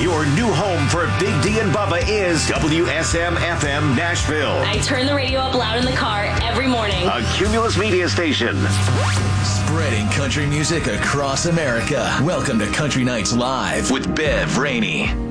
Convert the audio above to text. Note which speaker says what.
Speaker 1: Your new home for Big D and Bubba is WSM-FM Nashville.
Speaker 2: I turn the radio up loud in the car every morning.
Speaker 1: A Cumulus Media station.
Speaker 3: Spreading country music across America. Welcome to Country Nights Live with Bev Rainey.